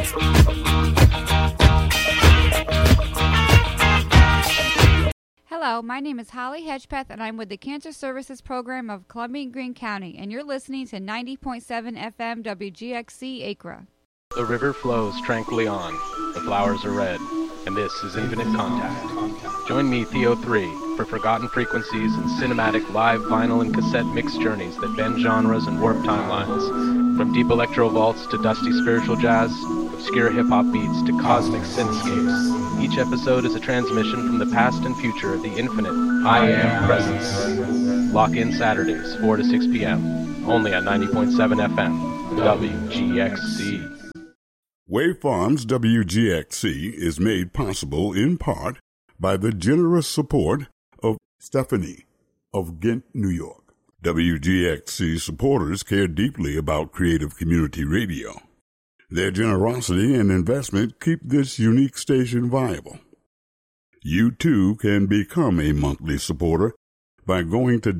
Hello, my name is Holly Hedgepeth, and I'm with the Cancer Services Program of Columbia and Greene County, and you're listening to 90.7 FM WGXC Acra. The river flows tranquilly on, the flowers are red, and this is Infinite Contact. Join me, Theo3, for forgotten frequencies and cinematic live vinyl and cassette mixed journeys that bend genres and warp timelines. From deep electro vaults to dusty spiritual jazz, obscure hip-hop beats to cosmic synthscapes. Each episode is a transmission from the past and future of the infinite I Am Presence. Lock in Saturdays, 4 to 6 p.m., only at 90.7 FM, WGXC. Wave Farms WGXC is made possible in part by the generous support of Stephanie of Ghent, New York. WGXC supporters care deeply about creative community radio. Their generosity and investment keep this unique station viable. You too can become a monthly supporter by going to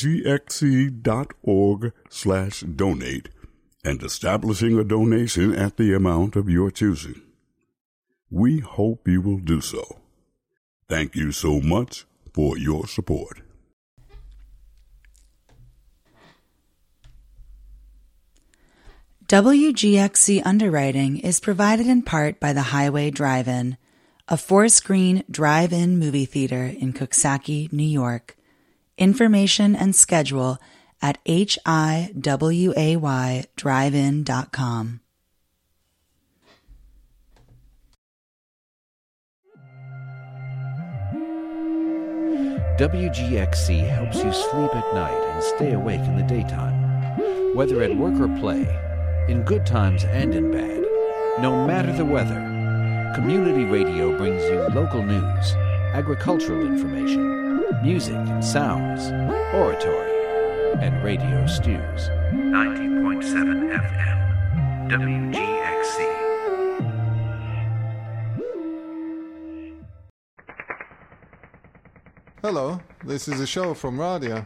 wgxc.org/donate and establishing a donation at the amount of your choosing. We hope you will do so. Thank you so much for your support. WGXC underwriting is provided in part by the Highway Drive-In, a 4-screen drive-in movie theater in Coxsackie, New York. Information and schedule at hiwaydrivein.com. WGXC helps you sleep at night and stay awake in the daytime. Whether at work or play, in good times and in bad, no matter the weather, community radio brings you local news, agricultural information, music and sounds, oratory, and radio stews. 90.7 FM, WGXC. Hello, this is a show from Radio.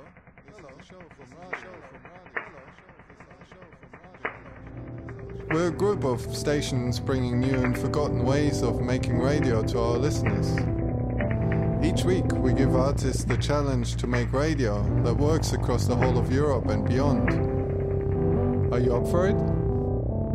We're a group of stations bringing new and forgotten ways of making radio to our listeners. Each week we give artists the challenge to make radio that works across the whole of Europe and beyond. Are you up for it?